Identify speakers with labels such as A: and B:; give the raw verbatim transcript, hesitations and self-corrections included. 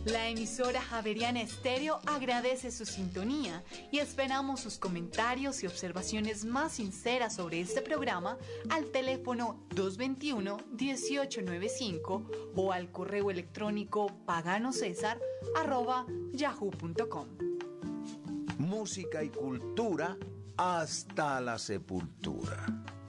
A: La emisora Javeriana Estéreo agradece su sintonía y esperamos sus comentarios y observaciones más sinceras sobre este programa al teléfono dos dos uno, uno ocho nueve cinco o al correo electrónico paganosesar arroba yahoo punto com.
B: Música y cultura hasta la sepultura.